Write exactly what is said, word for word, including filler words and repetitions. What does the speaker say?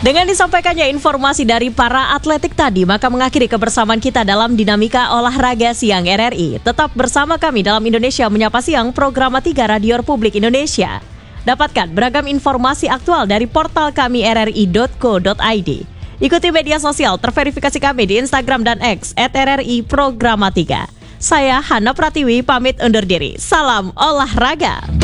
Dengan disampaikannya informasi dari para atletik tadi, maka mengakhiri kebersamaan kita dalam Dinamika Olahraga Siang R R I. Tetap bersama kami dalam Indonesia Menyapa Siang, program tiga Radio Republik Indonesia. Dapatkan beragam informasi aktual dari portal kami r r i dot co dot i d. Ikuti media sosial terverifikasi kami di Instagram dan X at r r i programa tiga. Saya Hana Pratiwi pamit undur diri. Salam olahraga.